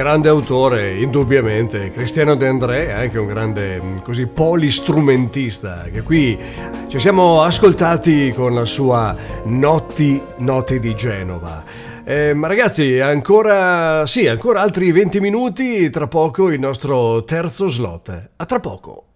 grande autore, indubbiamente, Cristiano De André, anche un grande così polistrumentista, che qui ci siamo ascoltati con la sua Notti di Genova. Ma ragazzi, ancora altri 20 minuti, tra poco il nostro terzo slot. A tra poco.